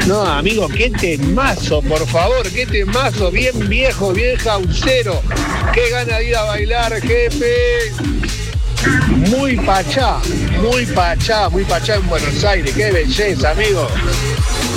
No, amigo, qué temazo, por favor, qué temazo, bien viejo, bien jaucero. Qué gana de ir a bailar, jefe. Muy pachá en Buenos Aires, qué belleza, amigo.